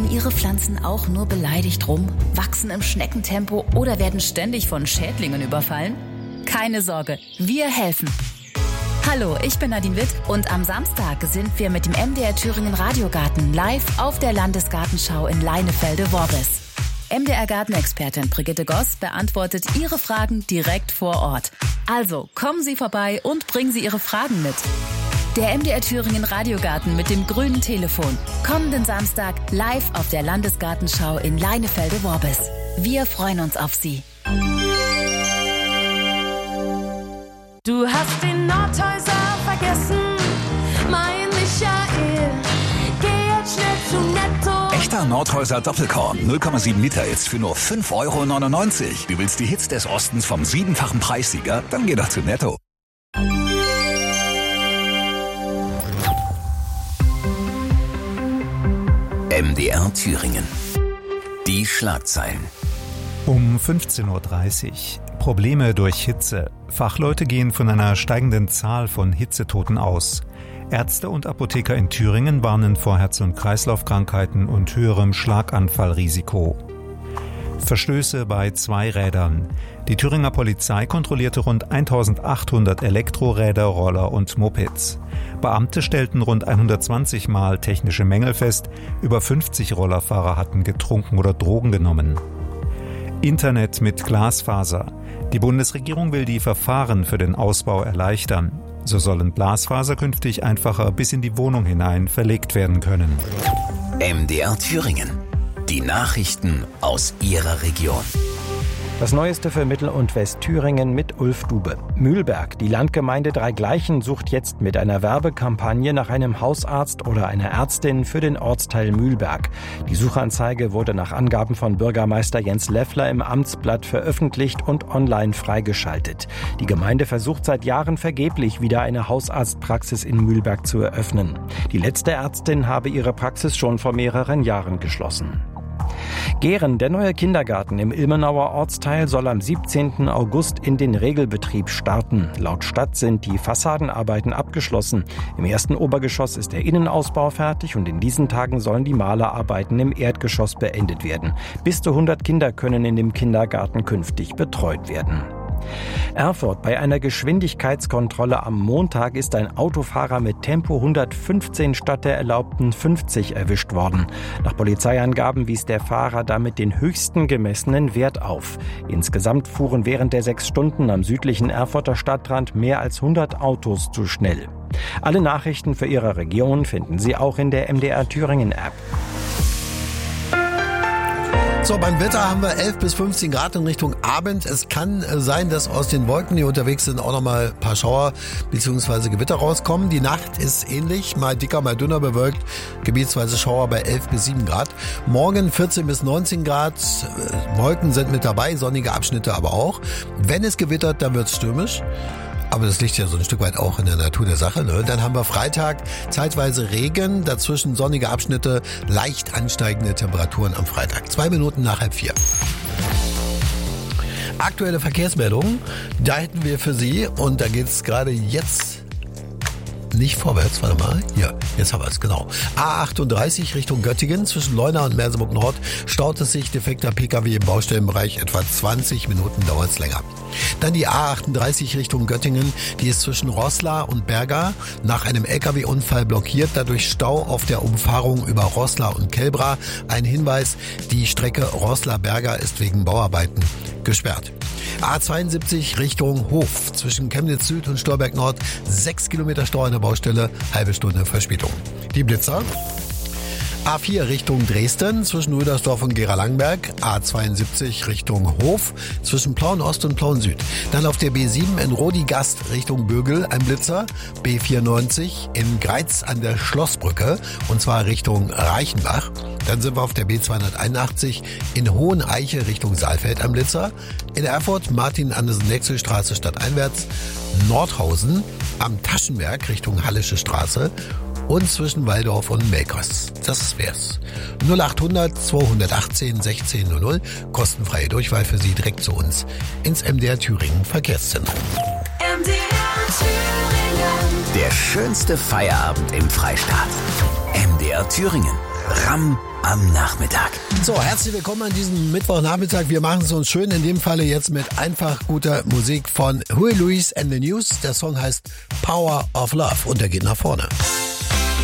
Ihre Pflanzen auch nur beleidigt rum, wachsen im Schneckentempo oder werden ständig von Schädlingen überfallen? Keine Sorge, wir helfen. Hallo, ich bin Nadine Witt und am Samstag sind wir mit dem MDR Thüringen Radiogarten live auf der Landesgartenschau in Leinefelde-Worbis. MDR-Gartenexpertin Brigitte Goss beantwortet Ihre Fragen direkt vor Ort. Also kommen Sie vorbei und bringen Sie Ihre Fragen mit. Der MDR Thüringen Radiogarten mit dem grünen Telefon. Kommenden Samstag live auf der Landesgartenschau in Leinefelde-Worbis. Wir freuen uns auf Sie. Du hast den Nordhäuser vergessen, mein Michael. Geh jetzt schnell zu Netto. Echter Nordhäuser Doppelkorn, 0,7 Liter jetzt für nur 5,99 €. Du willst die Hits des Ostens vom 7-fachen Preissieger? Dann geh doch zu Netto. MDR Thüringen. Die Schlagzeilen. Um 15:30 Uhr. Probleme durch Hitze. Fachleute gehen von einer steigenden Zahl von Hitzetoten aus. Ärzte und Apotheker in Thüringen warnen vor Herz- und Kreislaufkrankheiten und höherem Schlaganfallrisiko. Verstöße bei Zweirädern. Die Thüringer Polizei kontrollierte rund 1800 Elektroräder, Roller und Mopeds. Beamte stellten rund 120 Mal technische Mängel fest. Über 50 Rollerfahrer hatten getrunken oder Drogen genommen. Internet mit Glasfaser. Die Bundesregierung will die Verfahren für den Ausbau erleichtern. So sollen Glasfaser künftig einfacher bis in die Wohnung hinein verlegt werden können. MDR Thüringen. Die Nachrichten aus Ihrer Region. Das Neueste für Mittel- und Westthüringen mit Ulf Dube. Mühlberg, die Landgemeinde Dreigleichen, sucht jetzt mit einer Werbekampagne nach einem Hausarzt oder einer Ärztin für den Ortsteil Mühlberg. Die Suchanzeige wurde nach Angaben von Bürgermeister Jens Leffler im Amtsblatt veröffentlicht und online freigeschaltet. Die Gemeinde versucht seit Jahren vergeblich, wieder eine Hausarztpraxis in Mühlberg zu eröffnen. Die letzte Ärztin habe ihre Praxis schon vor mehreren Jahren geschlossen. Gehren, der neue Kindergarten im Ilmenauer Ortsteil, soll am 17. August in den Regelbetrieb starten. Laut Stadt sind die Fassadenarbeiten abgeschlossen. Im ersten Obergeschoss ist der Innenausbau fertig und in diesen Tagen sollen die Malerarbeiten im Erdgeschoss beendet werden. Bis zu 100 Kinder können in dem Kindergarten künftig betreut werden. Erfurt: Bei einer Geschwindigkeitskontrolle am Montag ist ein Autofahrer mit Tempo 115 statt der erlaubten 50 erwischt worden. Nach Polizeiangaben wies der Fahrer damit den höchsten gemessenen Wert auf. Insgesamt fuhren während der 6 Stunden am südlichen Erfurter Stadtrand mehr als 100 Autos zu schnell. Alle Nachrichten für Ihre Region finden Sie auch in der MDR Thüringen App. So, beim Wetter haben wir 11 bis 15 Grad in Richtung Abend. Es kann sein, dass aus den Wolken, die unterwegs sind, auch nochmal ein paar Schauer bzw. Gewitter rauskommen. Die Nacht ist ähnlich, mal dicker, mal dünner bewölkt. Gebietsweise Schauer bei 11 bis 7 Grad. Morgen 14 bis 19 Grad. Wolken sind mit dabei, sonnige Abschnitte aber auch. Wenn es gewittert, dann wird es stürmisch. Aber das liegt ja so ein Stück weit auch in der Natur der Sache, ne? Dann haben wir Freitag zeitweise Regen, dazwischen sonnige Abschnitte, leicht ansteigende Temperaturen am Freitag. 2 Minuten nach 3:30. Aktuelle Verkehrsmeldungen, da hätten wir für Sie, und da geht es gerade jetzt nicht vorwärts, warte mal, hier, jetzt haben wir es, genau. A38 Richtung Göttingen, zwischen Leuna und Merseburg Nord staut es sich, defekter Pkw im Baustellenbereich, etwa 20 Minuten dauert es länger. Dann die A38 Richtung Göttingen, die ist zwischen Roßla und Berga nach einem Lkw-Unfall blockiert, dadurch Stau auf der Umfahrung über Roßla und Kelbra. Ein Hinweis, die Strecke Roßla-Berga ist wegen Bauarbeiten gesperrt. A72 Richtung Hof, zwischen Chemnitz Süd und Stolberg Nord, 6 Kilometer Stau an der Baustelle, halbe Stunde Verspätung. Die Blitzer. A4 Richtung Dresden, zwischen Rüdersdorf und Gera-Langberg. A72 Richtung Hof, zwischen Plauen Ost und Plauen Süd. Dann auf der B7 in Rodigast Richtung Bögel ein Blitzer. B94 in Greiz an der Schlossbrücke, und zwar Richtung Reichenbach. Dann sind wir auf der B281 in Hoheneiche Richtung Saalfeld am Blitzer. In Erfurt Martin-Andersen-Nexel-Straße stadteinwärts. Nordhausen am Taschenberg Richtung Hallische Straße. Und zwischen Waldorf und Melkers. Das wär's. 0800 218 1600. Kostenfreie Durchwahl für Sie direkt zu uns ins MDR Thüringen Verkehrszentrum. MDR Thüringen. Der schönste Feierabend im Freistaat. MDR Thüringen. Ramm am Nachmittag. So, herzlich willkommen an diesem Mittwochnachmittag. Wir machen es uns schön, in dem Falle jetzt mit einfach guter Musik von Huey Lewis and the News. Der Song heißt Power of Love und der geht nach vorne.